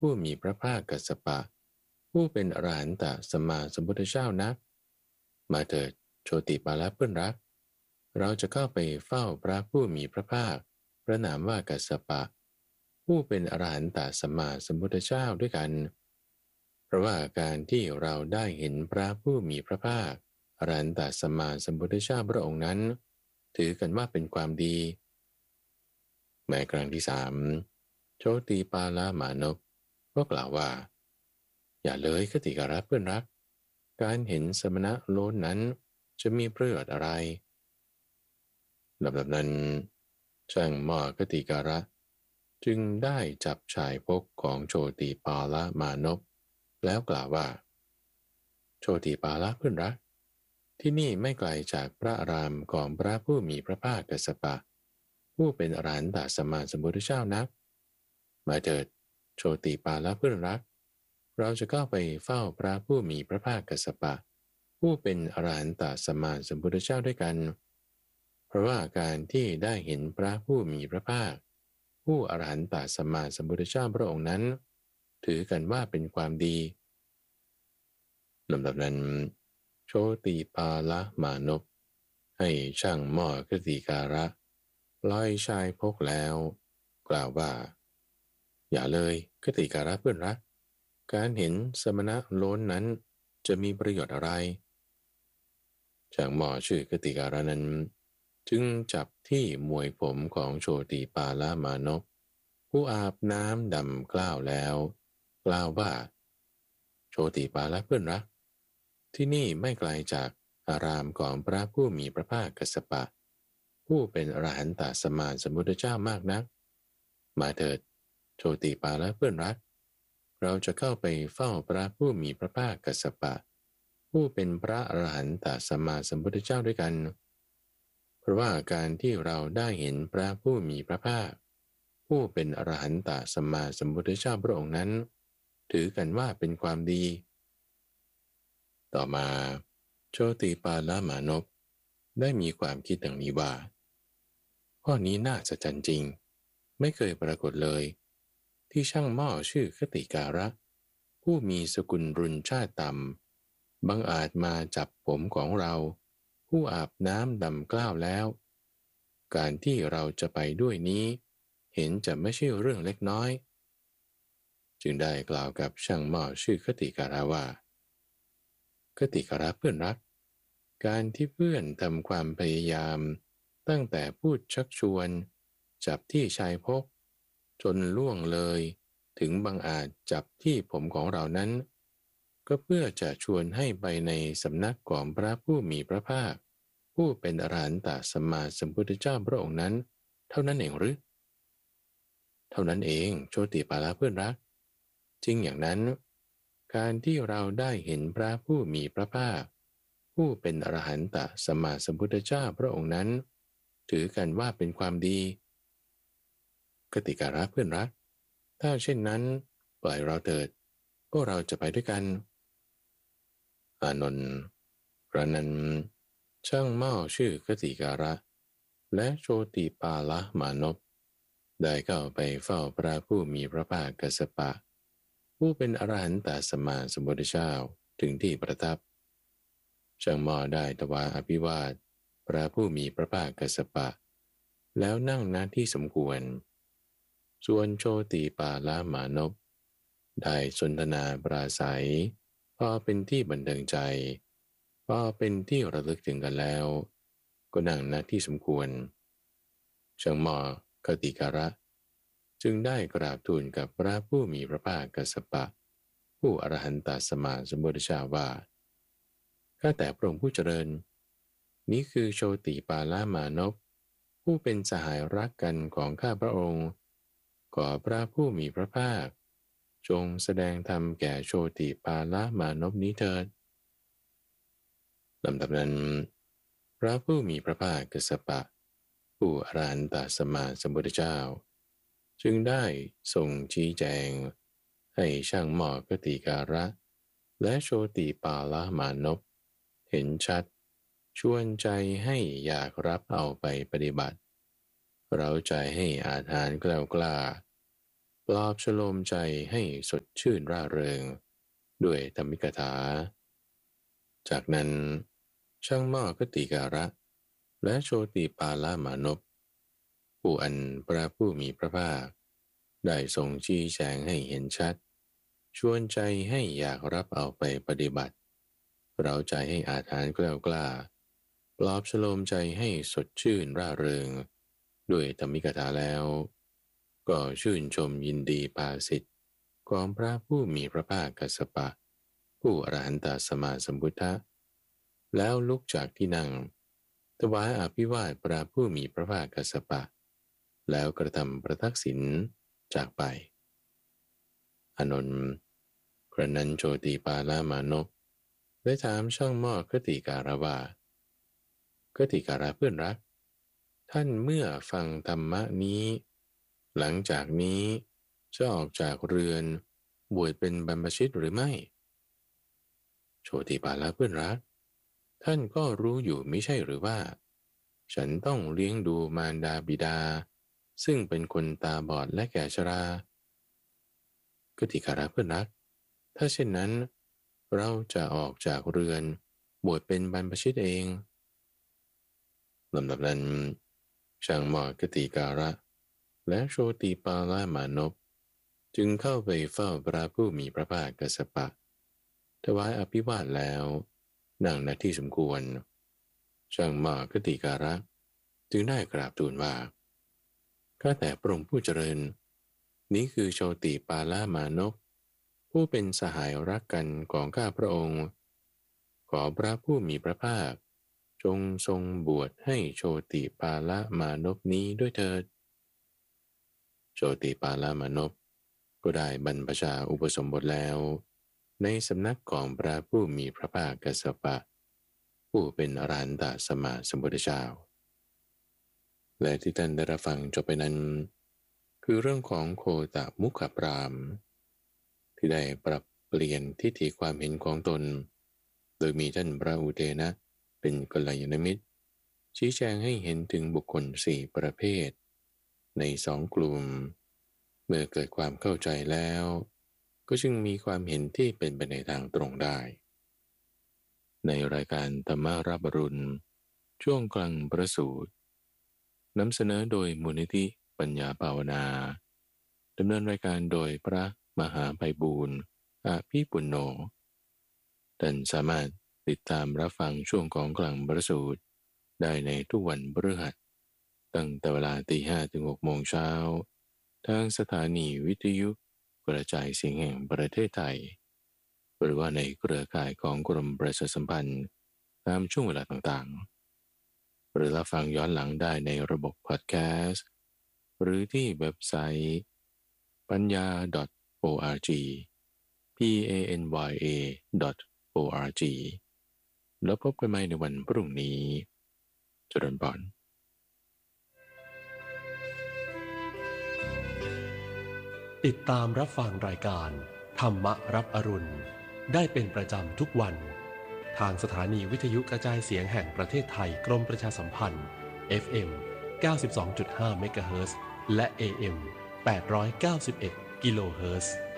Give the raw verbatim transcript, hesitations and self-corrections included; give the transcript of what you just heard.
ผู้มีพระภาคกัสสปะผู้เป็นอรหันตสัมมาสัมพุทธเจ้านักมาเถิดโชติปาละเพื่อนรักเราจะเข้าไปเฝ้าพระผู้มีพระภาคพระนามว่ากัสสปะผู้เป็นอรหันตสัมมาสัมพุทธเจ้าด้วยกันเพราะว่าการที่เราได้เห็นพระผู้มีพระภาคอรหันตสัมมาสัมพุทธเจ้าพระองค์นั้นถือกันว่าเป็นความดีแม้ครั้งที่สามโชติปาละมานพก็กล่าวว่าอย่าเลยคติการะเพื่อนรักการเห็นสมณะโลนนั้นจะมีประโยชน์อะไรลำดับนั้นช่างหม้อคติการะจึงได้จับชายพกของโชติปาละมานพแล้วกล่าวว่าโชติปาละเพื่อนรักที่นี่ไม่ไกลจากพระอารามของพระผู้มีพระภาคกัสสปะผู้เป็นอรหันตสัมมาสัมพุทธเจ้านักมาเถิดโชติปาละเพื่อนรักเราจะเข้าไปเฝ้าพระผู้มีพระภาคกัสสปะผู้เป็นอรหันตสัมมาสัมพุทธเจ้าด้วยกันเพราะว่าการที่ได้เห็นพระผู้มีพระภาคผู้อรหันตสัมมาสัมพุทธเจ้าพระองค์นั้นถือกันว่าเป็นความดีลำดับนั้นโชติปาละมานพให้ช่างหม้อคติการะลอยชายพกแล้วกล่าวว่าอย่าเลยคติการะเพื่อนรักการเห็นสมณะโล้นนั้นจะมีประโยชน์อะไรช่างหม้อชื่อคติการะนั้นจึงจับที่มวยผมของโชติปาละมานพผู้อาบน้ำดำกล้าวแล้วกล่าวว่าโชติปาละเพื่อนรักที่นี่ไม่ไกลจากอารามของพระผู้มีพระภาคกัสสปะผู้เป็นอรหันตสัมมาสัมพุทธเจ้ามากนักมาเถิดโชติปาละเพื่อนรักเราจะเข้าไปเฝ้าพระผู้มีพระภาคกัสสปะผู้เป็นพระอรหันตสัมมาสัมพุทธเจ้าด้วยกันเพราะว่าการที่เราได้เห็นพระผู้มีพระภาคผู้เป็นอรหันตสัมมาสัมพุทธเจ้าพระองค์นั้นถือกันว่าเป็นความดีต่อมาโชติปาละมานพได้มีความคิดดังนี้ว่าข้อนี้น่าจะจันจริงไม่เคยปรากฏเลยที่ช่างหม้อชื่อคติการะผู้มีสกุลรุนชาติต่ำบังอาจมาจับผมของเราผู้อาบน้ำดำกล้าวแล้วการที่เราจะไปด้วยนี้เห็นจะไม่ใช่เรื่องเล็กน้อยจึงได้กล่าวกับช่างหม้อชื่อคติการะว่าคติการะเพื่อนรักการที่เพื่อนทำความพยายามตั้งแต่พูดชักชวนจับที่ชายพกจนล่วงเลยถึงบังอาจจับที่ผมของเรานั้นก็เพื่อจะชวนให้ไปในสำนักของพระผู้มีพระภาคผู้เป็นอรหันตสัมมาสัมพุทธเจ้าพระองค์นั้นเท่านั้นเองหรือเท่านั้นเองโชติปาละเพื่อนรักจริงอย่างนั้นการที่เราได้เห็นพระผู้มีพระภาคผู้เป็นอรหันตสัมมาสัมพุทธเจ้าพระองค์นั้นถือกันว่าเป็นความดีคติการะเพื่อนรักถ้าเช่นนั้นปล่อยเราเถิดพวกเราจะไปด้วยกันอานนท์กระนั้นช่างหม้อชื่อคติการะและโชติปาละมานพได้เข้าไปเฝ้าพระผู้มีพระภาคกัสสปะผู้เป็นอรหันตสัมมาสัมพุทธเจ้าถึงที่ประทับช่างหม้อได้ถวายอภิวาทพระผู้มีพระภาคกัสสปะแล้วนั่งณที่สมควรส่วนโชติปาละมานพได้สนทนาปราศัยพอเป็นที่บันเทิงใจพอเป็นที่ระลึกถึงกันแล้วก็นั่งณที่สมควรช่างหม้อคติการะจึงได้กราบทูลกับพระผู้มีพระภาคกัสสปะผู้อรหันตสัมมาสัมพุทธเจ้าว่าข้าแต่พระองค์ผู้เจริญนี้คือโชติปาละมานพผู้เป็นสหายรักกันของข้าพระองค์ขอพระผู้มีพระภาคจงแสดงธรรมแก่โชติปาละมานพนี้เถิดลำดับนั้นพระผู้มีพระภาคกัสสปะผู้อรหันตสัมมาสัมพุทธเจ้าจึงได้ทรงชี้แจงให้ช่างหม้อคติการะและโชติปาละมานพเห็นชัดชวนใจให้อยากรับเอาไปปฏิบัติเราใจให้อาถรรพ์กล้ากล้าปลอบฉโลมใจให้สดชื่นร่าเริงด้วยธรรมิกถาจากนั้นช่างหม้อก็ติการะและโชติปาลามานพผู้อันพระผู้มีพระภาคได้ทรงชี้แจงให้เห็นชัดชวนใจให้อยากรับเอาไปปฏิบัติเราใจให้อาถรรพ์กล้ากล้าปลอบฉโลมใจให้สดชื่นร่าเริงด้วยธรรมิกถาแล้วก็ชื่นชมยินดีปาสิทธิ์ของพระผู้มีพระภาคกัสสปะผู้อรหันตสัมมาสัมพุทธะแล้วลุกจากที่นั่งถวายอภิวาทพระผู้มีพระภาคกัสสปะแล้วกระทำประทักษิณจากไปอานนท์ครั้นนั้นโชติปาลามานพได้ถามช่างหม้อคติการะว่าคติการะเพื่อนรักท่านเมื่อฟังธรรมะนี้หลังจากนี้จะออกจากเรือนบวชเป็นบรรพชิตหรือไม่โชติปาละเพื่อนรักท่านก็รู้อยู่ไม่ใช่หรือว่าฉันต้องเลี้ยงดูมารดาบิดาซึ่งเป็นคนตาบอดและแก่ชราคติการะเพื่อนรักถ้าเช่นนั้นเราจะออกจากเรือนบวชเป็นบรรพชิตเองลำดับนั้นช่างหมอคติการะและโชติปาลามานพจึงเข้าไปเฝ้าพระผู้มีพระภาคกัสสปะถวายอภิวาทแล้วนั่งณที่สมควรช่างหมอคติการะจึงได้กราบทูลว่าข้าแต่พระองค์ผู้เจริญนี้คือโชติปาลามานพผู้เป็นสหายรักกันของข้าพระองค์ขอพระผู้มีพระภาคจงทรงบวชให้โชติปาลามานพนี้ด้วยเถิดโชติปาลามานพก็ได้บรรพชาอุปสมบทแล้วในสำนักของพระผู้มีพระภาคกัสสปะผู้เป็นอรหันตสัมมาสัมพุทธเจ้าและที่ท่านได้รับฟังจบไปนั้นคือเรื่องของโคตมุขพราหมณ์ที่ได้ปรับเปลี่ยนทิฏฐิความเห็นของตนโดยมีท่านพระอุเทนะเป็นกัลยาณมิตรชี้แจงให้เห็นถึงบุคคลสี่ประเภทในสองกลุ่มเมื่อเกิดความเข้าใจแล้วก็จึงมีความเห็นที่เป็นไปในทางตรงได้ในรายการธรรมารับอรุณช่วงกลางประสูตรนำเสนอโดยมูลนิธิปัญญาภาวนาดำเนินรายการโดยพระมหาไพบูลย์อาภิปุณโญท่านสามารถติดตามรับฟังช่วงของกลางประสูตรได้ในทุกวันพฤหัสตั้งแต่เวลาตีห้ถึงหกโมงเช้าทางสถานีวิทยุกระจายเสียงแห่งประเทศไทยหรือว่าในเครือข่ายของกรมประชาสัมพันธ์ตามช่วงเวลาต่างๆหรือรับฟังย้อนหลังได้ในระบบพอดแคสต์หรือที่เว็บไซต์ปัญญา .org p a n y a .org แล้วพบกันใหม่ในวันพรุ่งนี้เจริญพรติดตามรับฟังรายการธรรมรับอรุณได้เป็นประจำทุกวันทางสถานีวิทยุกระจายเสียงแห่งประเทศไทยกรมประชาสัมพันธ์ เอฟ เอ็ม เก้าสิบสองจุดห้า เมกะเฮิรตซ์และ เอ เอ็ม แปดร้อยเก้าสิบเอ็ด กิโลเฮิรตซ์